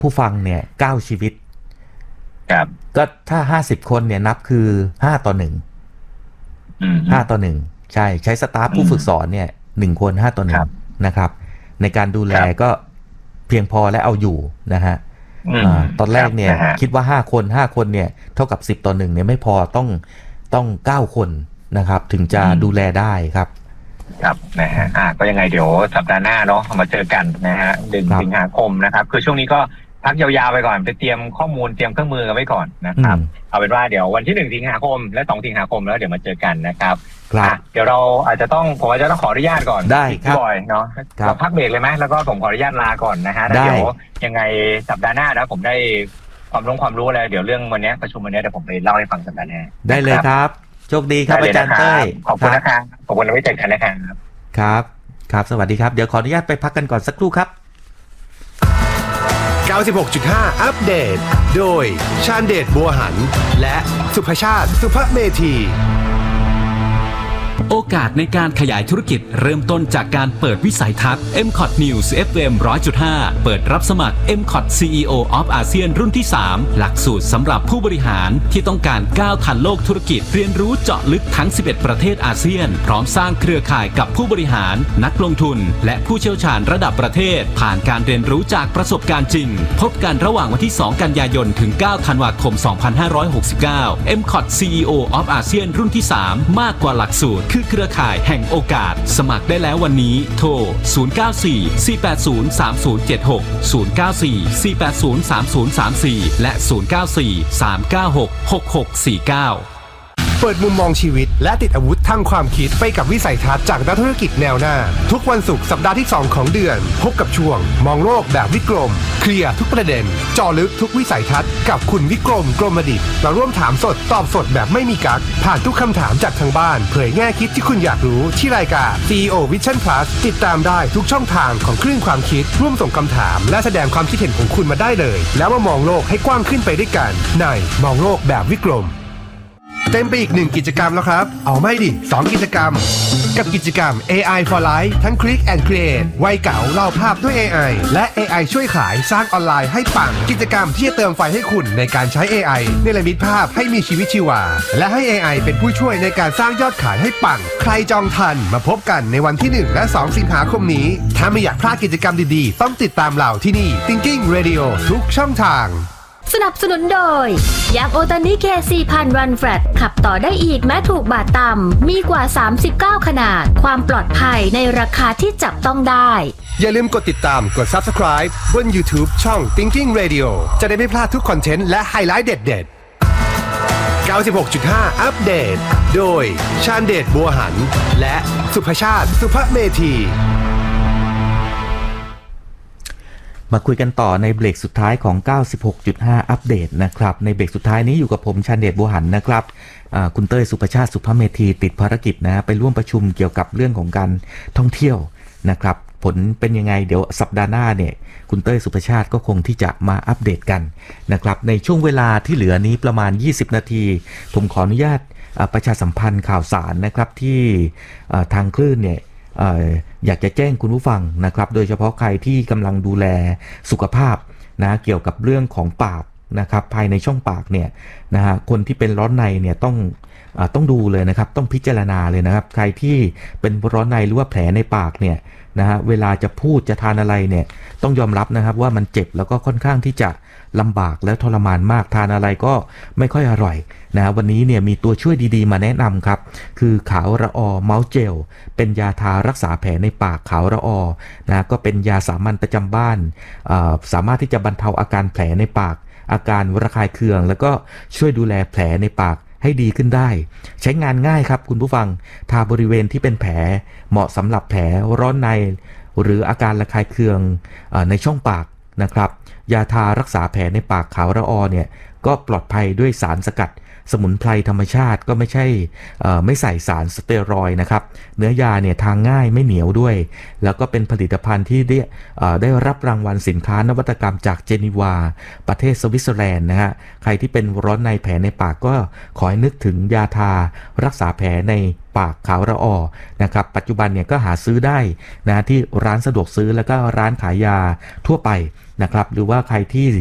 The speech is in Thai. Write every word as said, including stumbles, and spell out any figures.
ผู้ฟังเนี่ยเก้าชีวิตครับก็ถ้าห้าสิบคนเนี่ยนับคือห้าต่อหนึ่งห้าต่อหนึ่งใช่ใช้สตาฟผู้ฝึกสอนเนี่ยหนึ่งคนห้าต่อหนึ่งนะครับในการดูแลก็เพียงพอและเอาอยู่นะฮะตอนแรกเนี่ยคิดว่าห้าคนห้าคนเนี่ยเท่ากับสิบต่อหนึ่งเนี่ยไม่พอต้องต้องเก้าคนนะครับถึงจะดูแลได้ครับครับนะฮะอ่าก็ยังไงเดี๋ยวสัปดาห์หน้าเนาะมาเจอกันนะฮะเดือนสิงหาคมนะครับคือช่วงนี้ก็พักยาวๆไปก่อนไปเตรียมข้อมูลเตรียมเครื่องมือกันไว้ก่อนนะครับเอาเป็นว่าเดี๋ยววันที่หนึ่งสิงหาคมและสองสิงหาคมแล้วเดี๋ยวมาเจอกันนะครับครับเดี๋ยวเราอาจจะต้องผมอาจจะต้องขออนุญาตก่อนได้ครับบอยเนาะเราพักเบรกเลยไหมแล้วก็ผมขออนุญาตลาก่อนนะฮะแล้วเดี๋ยวยังไงสัปดาห์หน้านะผมได้ความรู้ความรู้อะไรเดี๋ยวเรื่องวันนี้ประชุมวันนี้เดี๋ยวผมไปเล่าให้ฟังสัปดาห์หน้าได้เลยครับโชคดีครับอาจารย์เต้ยขอบคุณนะครับขอบคุณที่ไว้เจอกันนะครับครับครับสวัสดีครับเดี๋ยวขออนุญาตไปพักกันก่อนสักครู่ครับเก้าสิบหกจุดห้า อัปเดตโดยชาญเดชบัวหันและสุภชาติสุภเมธีโอกาสในการขยายธุรกิจเริ่มต้นจากการเปิดวิสัยทัศน์ เอ็ม ซี โอ ที News เอฟ เอ็ม หนึ่งร้อยจุดห้า เปิดรับสมัคร เอ็ม ซี โอ ที ซี อี โอ of อาเซียนรุ่นที่สามหลักสูตรสำหรับผู้บริหารที่ต้องการก้าวทันโลกธุรกิจเรียนรู้เจาะลึกทั้งสิบเอ็ดประเทศอาเซียนพร้อมสร้างเครือข่ายกับผู้บริหารนักลงทุนและผู้เชี่ยวชาญระดับประเทศผ่านการเรียนรู้จากประสบการณ์จริงพบกันระหว่างวันที่สองกันยายนถึงเก้าธันวาคมสองพันห้าร้อยหกสิบเก้า เอ็ม ซี โอ ที ซี อี โอ of อาเซียนรุ่นที่สามมากกว่าหลักสูตรคือเครือข่ายแห่งโอกาสสมัครได้แล้ววันนี้โทรศูนย์ เก้า สี่ สี่ แปด ศูนย์ สาม ศูนย์ เจ็ด หก ศูนย์ เก้า สี่ สี่ แปด ศูนย์ สาม ศูนย์ สาม สี่และศูนย์ เก้า สี่ สาม เก้า หก หก หก สี่ เก้าเปิดมุมมองชีวิตและติดอาวุธทางความคิดไปกับวิสัยทัศน์จากนักธุรกิจแนวหน้าทุกวันศุกร์สัปดาห์ที่สองของเดือนพบกับช่วงมองโลกแบบวิกรมเคลียร์ทุกประเด็นเจาะลึกทุกวิสัยทัศน์กับคุณวิกรมกรมดิษฐ์มาร่วมถามสดตอบสดแบบไม่มีกั๊กผ่านทุกคำถามจากทางบ้านเผยแง่คิดที่คุณอยากรู้ที่รายการ ซี อี โอ Vision Plus ติดตามได้ทุกช่องทางของคลื่นความคิดร่วมส่งคำถามและแสดงความคิดเห็นของคุณมาได้เลยแล้วมามองโลกให้กว้างขึ้นไปด้วยกันในมองโลกแบบวิกรมเต็มไปอีกหนึ่งกิจกรรมแล้วครับเอาไม่ดิสองกิจกรรมกับกิจกรรม เอ ไอ for Life ทั้ง Click and Create วัยเก๋าเล่าภาพด้วย เอ ไอ และ เอ ไอ ช่วยขายสร้างออนไลน์ให้ปังกิจกรรมที่จะเติมไฟให้คุณในการใช้ เอ ไอ เนรมิตภาพให้มีชีวิตชีวาและให้ เอ ไอ เป็นผู้ช่วยในการสร้างยอดขายให้ปังใครจองทันมาพบกันในวันที่หนึ่งและสองสิงหาคมนี้ถ้าไม่อยากพลาดกิจกรรมดีๆต้องติดตามเราที่นี่ Thinking Radio ทุกช่องทางสนับสนุนโดยยางโอตานิเค สี่พัน Run Flat ขับต่อได้อีกแม้ถูกบาทต่ำมีกว่าสามสิบเก้าขนาดความปลอดภัยในราคาที่จับต้องได้อย่าลืมกดติดตามกด Subscribe บน YouTube ช่อง Thinking Radio จะได้ไม่พลาดทุกคอนเทนต์และไฮไลท์เด็ดๆ เก้าสิบหกจุดห้า อัปเดตโดยชาญเดชบัวหันและสุภชาติสุภเมธีมาคุยกันต่อในเบรกสุดท้ายของ เก้าสิบหกจุดห้า อัปเดตนะครับในเบรกสุดท้ายนี้อยู่กับผมชาญเดชบัวหันนะครับคุณเต้ยสุภชาติสุภเมธีติดภารกิจนะไปร่วมประชุมเกี่ยวกับเรื่องของการท่องเที่ยวนะครับผลเป็นยังไงเดี๋ยวสัปดาห์หน้าเนี่ยคุณเต้ยสุภชาติก็คงที่จะมาอัปเดตกันนะครับในช่วงเวลาที่เหลือนี้ประมาณยี่สิบนาทีผมขออนุญาตประชาสัมพันธ์ข่าวสารนะครับที่ทางคลื่นเนี่ยอยากจะแจ้งคุณผู้ฟังนะครับโดยเฉพาะใครที่กำลังดูแลสุขภาพนะเกี่ยวกับเรื่องของปากนะครับภายในช่องปากเนี่ยนะฮะคนที่เป็นร้อนในเนี่ยต้องอ่าต้องดูเลยนะครับต้องพิจารณาเลยนะครับใครที่เป็นร้อนในหรือว่าแผลในปากเนี่ยนะฮะเวลาจะพูดจะทานอะไรเนี่ยต้องยอมรับนะครับว่ามันเจ็บแล้วก็ค่อนข้างที่จะลำบากและทรมานมากทานอะไรก็ไม่ค่อยอร่อยนะวันนี้เนี่ยมีตัวช่วยดีๆมาแนะนำครับคือขาวระออเมาส์เจลเป็นยาทารักษาแผลในปากขาวระออนะก็เป็นยาสามัญประจำบ้านสามารถที่จะบรรเทาอาการแผลในปากอาการระคายเคืองแล้วก็ช่วยดูแลแผลในปากให้ดีขึ้นได้ใช้งานง่ายครับคุณผู้ฟังทาบริเวณที่เป็นแผลเหมาะสำหรับแผลร้อนในหรืออาการระคายเคืองในช่องปากนะครับยาทารักษาแผลในปากขาวระออเนี่ยก็ปลอดภัยด้วยสารสกัดสมุนไพรธรรมชาติก็ไม่ใช่ไม่ใส่สารสเตียรอยด์นะครับเนื้อยาเนี่ยทางง่ายไม่เหนียวด้วยแล้วก็เป็นผลิตภัณฑ์ที่ได้ได้รับรางวัลสินค้านวัตกรรมจากเจนีวาประเทศสวิตเซอร์แลนด์นะฮะใครที่เป็นร้อนในแผลในปากก็ขอให้นึกถึงยาทารักษาแผลในปากขาวระออนะครับปัจจุบันเนี่ยก็หาซื้อได้นะที่ร้านสะดวกซื้อแล้วก็ร้านขายยาทั่วไปนะครับหรือว่าใครที่